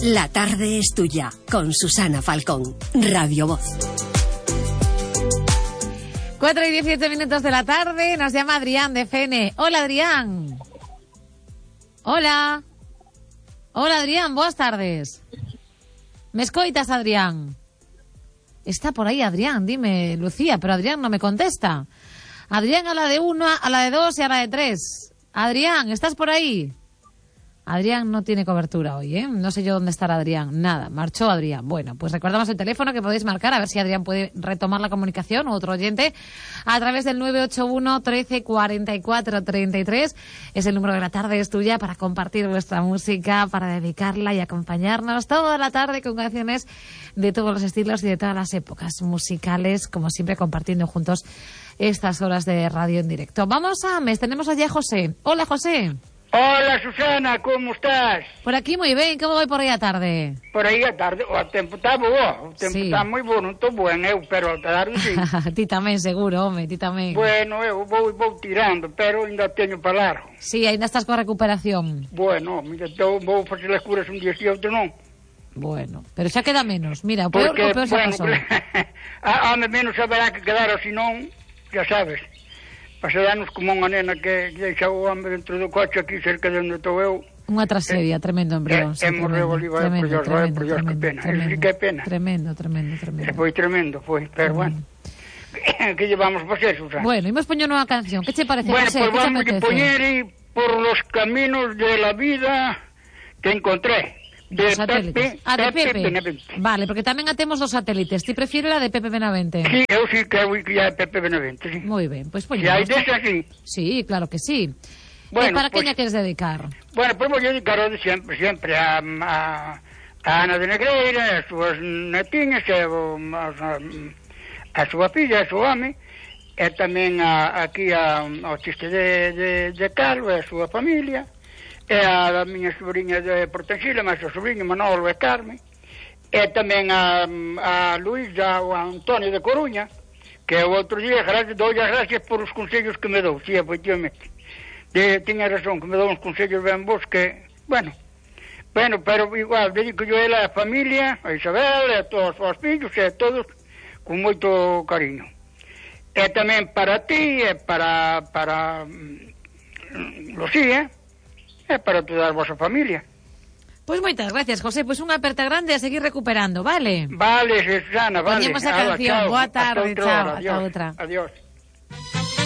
La tarde es tuya, con Susana Falcón, Radio Voz. 4:17 de la tarde, nos llama Adrián de FN. Hola, Adrián. Hola. Hola, Adrián, boas tardes. ¿Me escoitas, Adrián? Está por ahí Adrián, dime, Lucía, pero Adrián no me contesta. Adrián a la de 1, a la de 2 y a la de 3. Adrián, ¿estás por ahí? Adrián no tiene cobertura hoy, ¿eh? No sé yo dónde estará Adrián. Nada, marchó Adrián. Bueno, pues recordamos el teléfono que podéis marcar, a ver si Adrián puede retomar la comunicación o otro oyente, a través del 981 13 44 33. Es el número de La tarde es tuya para compartir vuestra música, para dedicarla y acompañarnos toda la tarde con canciones de todos los estilos y de todas las épocas musicales, como siempre compartiendo juntos estas horas de radio en directo. Vamos a mes, tenemos allá a José. Hola, José. Hola, Susana, como estás? Por aquí moi ben, como vai por aí a tarde? Por aí a tarde, o tempo está bo, o tempo está moi bo, non estou buen eu, pero a tarde sí. Ti tamén, seguro, home, ti tamén. Bueno, eu vou tirando, pero ainda teño para largo. Sí, ainda estás coa recuperación. Bueno, mira, vou facer as curas un día e outro non. Bueno, pero xa queda menos, mira, o peor xa pasou. A menos haberá que quedar, ou senón, xa sabes. Pasarnos como unha nena que deixa o home dentro do coche aquí cerca de onde estou eu. Unha tragedia, tremendo embrión. Morreu ali, por Dios, que pena. Eso sí que é pena. Tremendo. Foi tremendo, pero bueno. Que llevamos por ser, Susana? Bueno, imos poñer unha canción. Que che parece, José? Bueno, pues vamos a poñer por los caminos de la vida que encontré. De Pepe, de Pepe Benavente. Vale, porque tamén atemos dos satélites. Ti prefires a de Pepe Benavente? Sí, eu sí que é Pepe Benavente, sí. Moi ben, pois poñemos. Se hai desa, sí. Sí, claro que sí. Bueno, para quen queres dedicar? Bueno, pois vou dedicar de sempre a Ana de Negreira, as súas netiñas, a súa filla, a súa home, e tamén aquí ao chiste de Carlos e a súa familia, e a miña sobrinha de Portensila, máis o sobrinho Manolo e Carme, e tamén a Luís, o Antonio de Coruña, que o outro día doulle as gracias por os consellos que me dou, sí, efectivamente. Tiña razón, que me dou uns consellos ben bons que, bueno, pero igual, dedico yo a ela, a familia, a Isabel, a todos os fillos, e a todos, con moito cariño. E tamén para ti, e para Lucía, é para toda a vosa familia. Pois moitas gracias, José. Pois unha aperta grande a seguir recuperando, vale? Vale, Susana, vale. Poñemos a canción. Boa tarde, chao. Ata outra. Adiós.